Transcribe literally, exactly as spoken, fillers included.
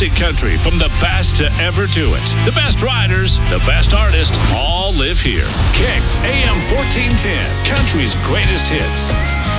classic country from the best to ever do it. The best riders, the best artists, all live here. Kicks A M fourteen ten, country's greatest hits.